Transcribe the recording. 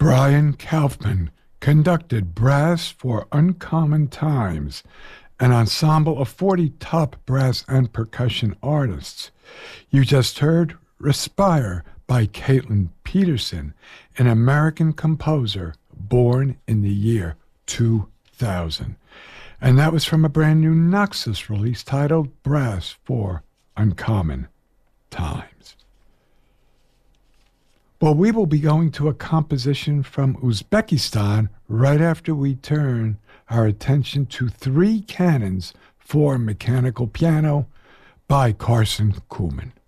Brian Kaufman conducted Brass for Uncommon Times, an ensemble of 40 top brass and percussion artists. You just heard Respire by Caitlin Peterson, an American composer born in the year 2000. And that was from a brand new Naxos release titled Brass for Uncommon Times. Well, we will be going to a composition from Uzbekistan right after we turn our attention to Three Cannons for Mechanical Piano by Carson Kuhlman.